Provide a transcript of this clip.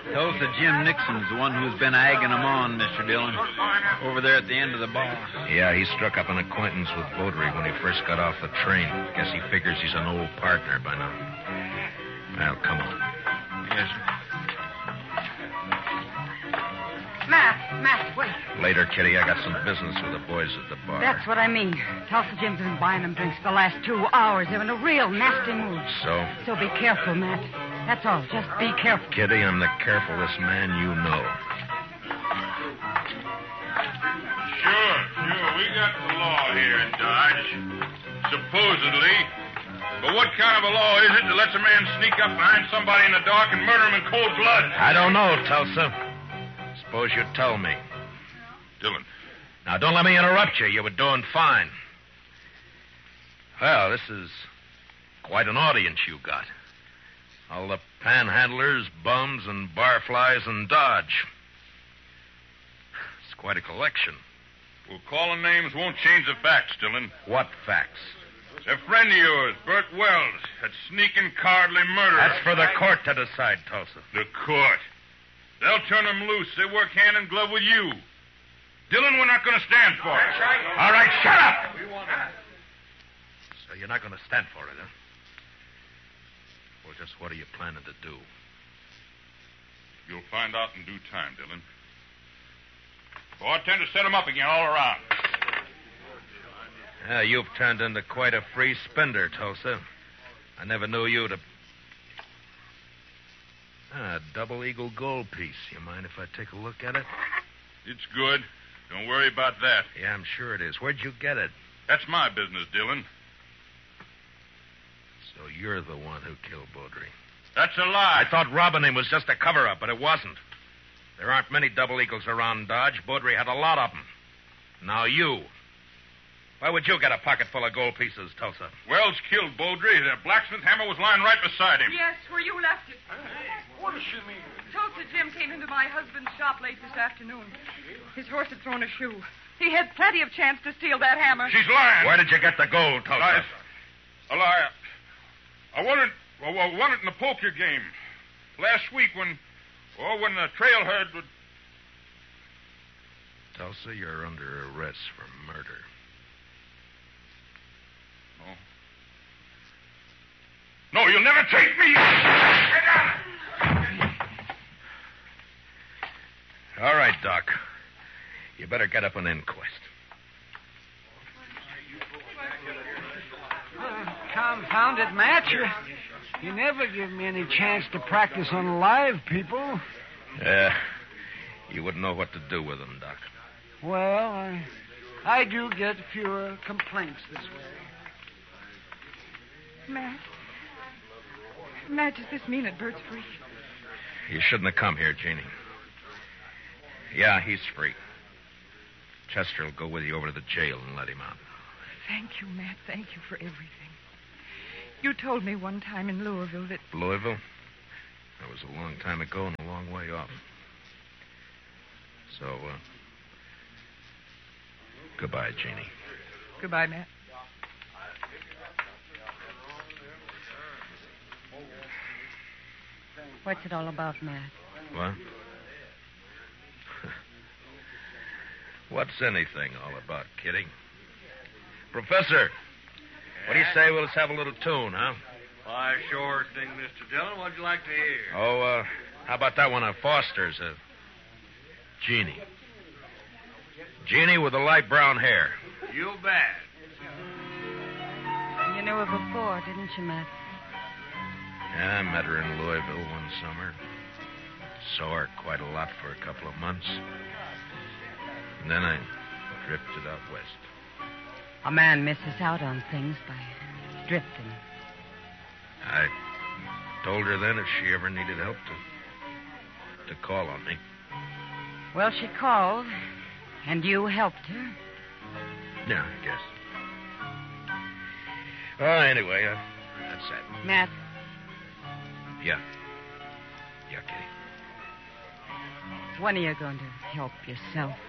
Tulsa Jim Nixon's the one who's been egging him on, Mr. Dillon. Over there at the end of the bar. Yeah, he struck up an acquaintance with Beaudry when he first got off the train. Guess he figures he's an old partner by now. Well, come on. Yes, sir. Matt, wait. Later, Kitty, I got some business with the boys at the bar. That's what I mean. Tulsa Jim's been buying them drinks for the last 2 hours. They're in a real nasty mood. So? So be careful, Matt. That's all. Just be careful. Kitty, I'm the carefulest man you know. Sure. We got the law here in Dodge. Supposedly. But what kind of a law is it that lets a man sneak up behind somebody in the dark and murder him in cold blood? I don't know, Tulsa. Suppose you tell me. Dillon. Now, don't let me interrupt you. You were doing fine. Well, this is quite an audience you got. All the panhandlers, bums, and barflies in Dodge. It's quite a collection. Well, calling names won't change the facts, Dillon. What facts? A friend of yours, Bert Wells, that sneaking, cowardly murderer. That's for the court to decide, Tulsa. The court. They'll turn him loose. They work hand in glove with you. Dillon, we're not going to stand for it. All right, shut up! So you're not going to stand for it, huh? Well, just what are you planning to do? You'll find out in due time, Dillon. Oh, I tend to set him up again all around. Yeah, you've turned into quite a free spender, Tulsa. I never knew you to... A double eagle gold piece. You mind if I take a look at it? It's good. Don't worry about that. Yeah, I'm sure it is. Where'd you get it? That's my business, Dillon. So you're the one who killed Beaudry. That's a lie. I thought robbing him was just a cover-up, but it wasn't. There aren't many double eagles around Dodge. Beaudry had a lot of them. Now you. Why would you get a pocket full of gold pieces, Tulsa? Wells killed Beaudry. The blacksmith hammer was lying right beside him. Yes, where you left it. What does she mean? Tulsa Jim came into my husband's shop late this afternoon. His horse had thrown a shoe. He had plenty of chance to steal that hammer. She's lying. Where did you get the gold, Tulsa? A lie. I won it in the poker game. Last week when the trail herd would... Tulsa, you're under arrest for murder. No, you'll never take me. Get down. All right, Doc. You better get up an inquest. Confound it, Matt. You never give me any chance to practice on live people. You wouldn't know what to do with them, Doc. Well, I do get fewer complaints this way. Matt, does this mean that Bert's free? You shouldn't have come here, Jeannie. Yeah, he's free. Chester will go with you over to the jail and let him out. Thank you, Matt. Thank you for everything. You told me one time in Louisville that... Louisville? That was a long time ago and a long way off. So, goodbye, Jeannie. Goodbye, Matt. What's it all about, Matt? What? What's anything all about, Kitty? Professor, what do you say we'll just have a little tune, huh? Why, sure thing, Mr. Dillon. What'd you like to hear? Oh, how about that one of Foster's? Jeannie. Jeannie with the light brown hair. You bet. You knew her before, didn't you, Matt? Yeah, I met her in Louisville one summer. Saw her quite a lot for a couple of months. And then I drifted out west. A man misses out on things by drifting. I told her then if she ever needed help to call on me. Well, she called, and you helped her. Yeah, I guess. Anyway, that's that. Matt. Yeah. Yeah, Kitty. When are you going to help yourself?